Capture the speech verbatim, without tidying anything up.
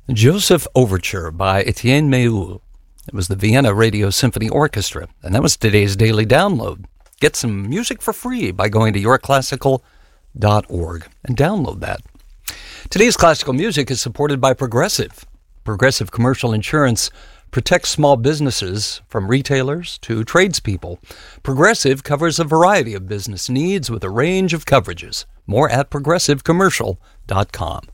Joseph Overture by Etienne Méhul. It was the Vienna Radio Symphony Orchestra, and that was today's daily download. Get some music for free by going to your classical dot org and download that. Today's classical music is supported by Progressive. Progressive Commercial Insurance protects small businesses from retailers to tradespeople. Progressive covers a variety of business needs with a range of coverages. More at progressive commercial dot com.